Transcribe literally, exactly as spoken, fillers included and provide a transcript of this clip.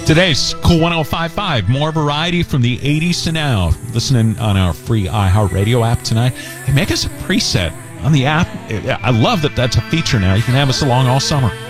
Today's Cool one oh five point five. More variety from the eighties to now. Listening on our free iHeartRadio app tonight. And make us a preset on the app. I love that that's a feature now. You can have us along all summer.